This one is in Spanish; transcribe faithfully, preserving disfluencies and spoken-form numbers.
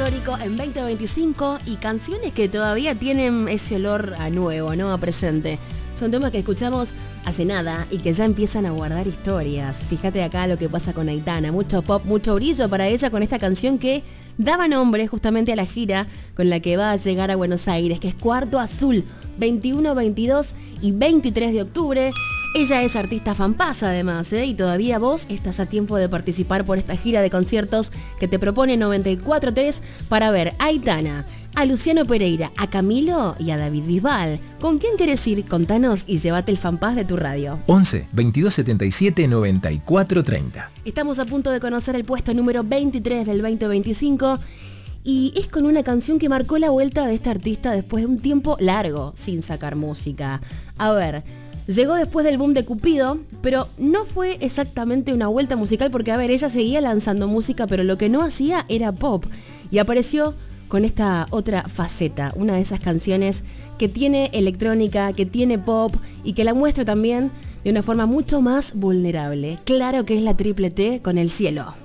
histórico en veinte veinticinco y canciones que todavía tienen ese olor a nuevo, ¿no? A presente. Son temas que escuchamos hace nada y que ya empiezan a guardar historias. Fíjate acá lo que pasa con Aitana. Mucho pop, mucho brillo para ella con esta canción que daba nombre justamente a la gira con la que va a llegar a Buenos Aires, que es Cuarto Azul, veintiuno, veintidós y veintitrés de octubre. Ella es artista fanpasa además, ¿eh? Y todavía vos estás a tiempo de participar por esta gira de conciertos que te propone noventa y cuatro tres para ver a Aitana, a Luciano Pereira, a Camilo y a David Bisbal. ¿Con quién querés ir? Contanos y llévate el fanpass de tu radio. once, veintidós setenta y siete, noventa y cuatro treinta. Estamos a punto de conocer el puesto número veintitrés del veinte veinticinco y es con una canción que marcó la vuelta de esta artista después de un tiempo largo sin sacar música. A ver, llegó después del boom de Cupido, pero no fue exactamente una vuelta musical porque, a ver, ella seguía lanzando música, pero lo que no hacía era pop. Y apareció con esta otra faceta, una de esas canciones que tiene electrónica, que tiene pop y que la muestra también de una forma mucho más vulnerable. Claro que es la Triple T con El Cielo.